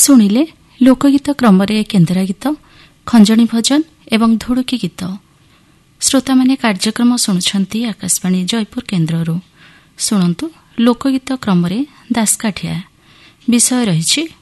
ଶୁଣିଲେ ଲୋକଗୀତ କ୍ରମରେ କେନ୍ଦେରା ଗୀତ, ଖଞ୍ଜଣୀ ଭଜନ ଏବଂ ଧୋଡ଼କି ଗୀତ। ଶ୍ରୋତାମାନେ କାର୍ଯ୍ୟକ୍ରମ ଶୁଣୁଛନ୍ତି ଆକାଶବାଣୀ ଜୟପୁର କେନ୍ଦ୍ରରୁ। ଶୁଣନ୍ତୁ ଲୋକଗୀତ କ୍ରମରେ ଦାସକାଠିଆ। ବିଷୟ ରହିଛି